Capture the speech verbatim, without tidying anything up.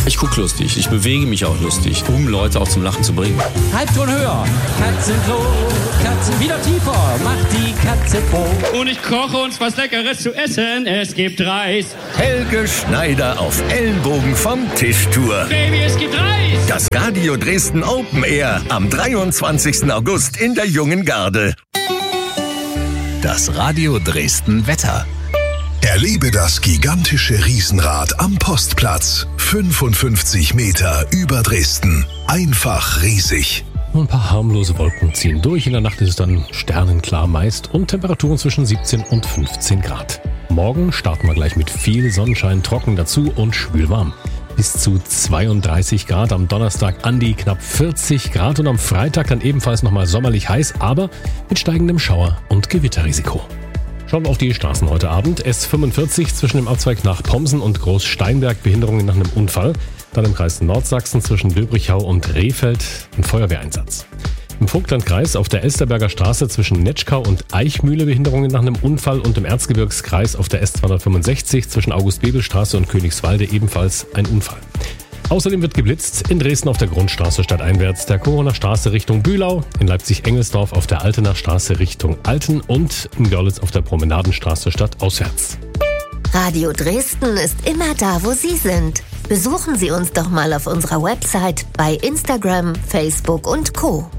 Ich gucke lustig, ich bewege mich auch lustig, um Leute auch zum Lachen zu bringen. Halbton höher, Katzenklo, Katzen wieder tiefer, macht die Katze froh. Und ich koche uns was Leckeres zu essen, es gibt Reis. Helge Schneider auf Ellenbogen vom Tischtour. Baby, es gibt Reis. Das Radio Dresden Open Air am dreiundzwanzigsten August in der Jungen Garde. Das Radio Dresden Wetter. Erlebe das gigantische Riesenrad am Postplatz. fünfundfünfzig Meter über Dresden. Einfach riesig. Ein paar harmlose Wolken ziehen durch. In der Nacht ist es dann sternenklar meist und Temperaturen zwischen siebzehn und fünfzehn Grad. Morgen starten wir gleich mit viel Sonnenschein, trocken dazu und schwülwarm. Bis zu zweiunddreißig Grad, am Donnerstag an die knapp vierzig Grad und am Freitag dann ebenfalls nochmal sommerlich heiß, aber mit steigendem Schauer- und Gewitterrisiko. Schauen wir auf die Straßen heute Abend. S fünfundvierzig zwischen dem Abzweig nach Pomsen und Großsteinberg, Behinderungen nach einem Unfall. Dann im Kreis Nordsachsen zwischen Döbrichau und Rehfeld ein Feuerwehreinsatz. Im Vogtlandkreis auf der Elsterberger Straße zwischen Netschkau und Eichmühle Behinderungen nach einem Unfall und im Erzgebirgskreis auf der S zweihundertfünfundsechzig zwischen August-Bebel-Straße und Königswalde ebenfalls ein Unfall. Außerdem wird geblitzt in Dresden auf der Grundstraße stadteinwärts, der Koroner Straße Richtung Bühlau, in Leipzig-Engelsdorf auf der Altener Straße Richtung Alten und in Görlitz auf der Promenadenstraße stadtauswärts. Radio Dresden ist immer da, wo Sie sind. Besuchen Sie uns doch mal auf unserer Website, bei Instagram, Facebook und Co.